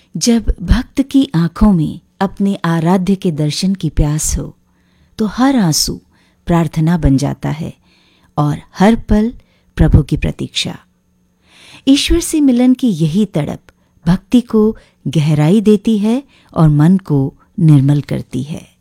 जब भक्त की आंखों में अपने आराध्य के दर्शन की प्यास हो तो हर आंसू प्रार्थना बन जाता है और हर पल प्रभु की प्रतीक्षा। ईश्वर से मिलन की यही तड़प भक्ति को गहराई देती है और मन को निर्मल करती है।